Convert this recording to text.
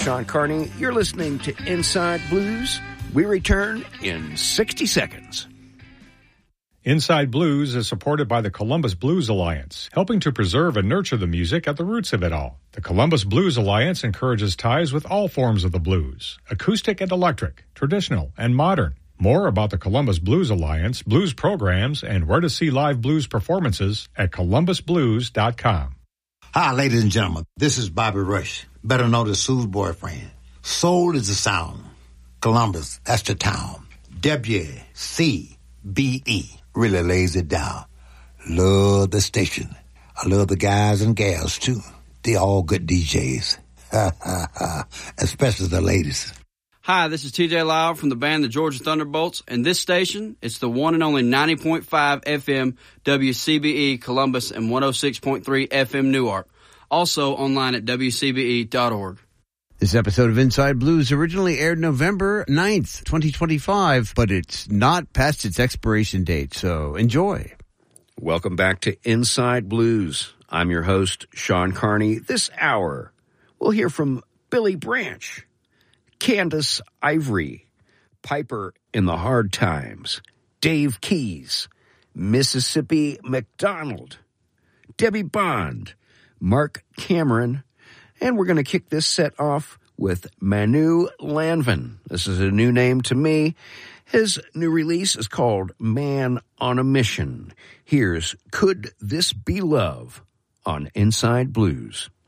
Sean Carney. You're listening to Inside Blues. We return in 60 seconds. Inside Blues is supported by the Columbus Blues Alliance, helping to preserve and nurture the music at the roots of it all. The Columbus Blues Alliance encourages ties with all forms of the blues, acoustic and electric, traditional and modern. More about the Columbus Blues Alliance, blues programs, and where to see live blues performances at columbusblues.com. Hi, ladies and gentlemen. This is Bobby Rush, better known as Sue's boyfriend. Soul is the sound. Columbus, that's the town. WCBE really lays it down. Love the station. I love the guys and gals, too. They all good DJs. Especially the ladies. Hi, this is TJ Lyle from the band the Georgia Thunderbolts, and this station, it's the one and only 90.5 FM WCBE Columbus and 106.3 FM Newark. Also online at WCBE.org. This episode of Inside Blues originally aired November 9th, 2025, but it's not past its expiration date, so enjoy. Welcome back to Inside Blues. I'm your host, Sean Carney. This hour, we'll hear from Billy Branch, Candace Ivory, Piper in the Hard Times, Dave Keys, Mississippi McDonald, Debbie Bond, Mark Cameron, and we're going to kick this set off with Manu Lanvin. This is a new name to me. His new release is called Man on a Mission. Here's Could This Be Love on Inside Blues.